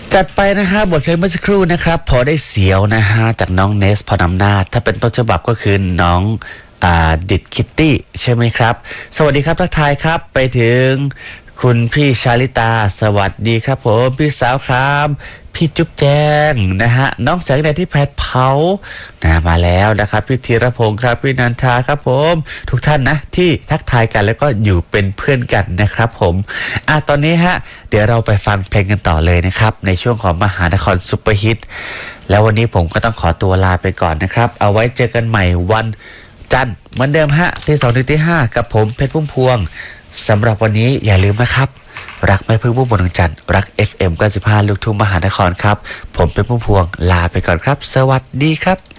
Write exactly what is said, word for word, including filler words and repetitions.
จัดไปนะฮะบทเพลงเมื่อสักครู่นะครับพอได้เสียวนะฮะจากน้องเนสพอนำนาจถ้าเป็นต้นฉบับก็คือน้องอ่าดิดคิตตี้ใช่ไหมครับสวัสดีครับทักทายครับไปถึงคุณพี่ชาลิตาสวัสดีครับผมพี่สาวครับพี่จุ๊บแจงนะฮะน้องแสงแดดที่แผดเผานะมาแล้วนะครับพี่ธีรพงศ์ครับพี่นันทาครับผมทุกท่านนะที่ทักทายกันแล้วก็อยู่เป็นเพื่อนกันนะครับผมอ่ะตอนนี้ฮะเดี๋ยวเราไปฟังเพลงกันต่อเลยนะครับในช่วงของมหานครซุปเปอร์ฮิตแล้ววันนี้ผมก็ต้องขอตัวลาไปก่อนนะครับเอาไว้เจอกันใหม่วันจันทร์เหมือนเดิมฮะที่สองถึงที่ห้ากับผมเพชรพุ่มพวงสำหรับวันนี้อย่าลืมนะครับรักไม่พึ่งผู้บนดวงจันทร์รัก เอฟ เอ็ม เก้าสิบห้า ลูกทุ่งมหานครครับผมเป็นพุ่มพวงลาไปก่อนครับสวัสดีครับ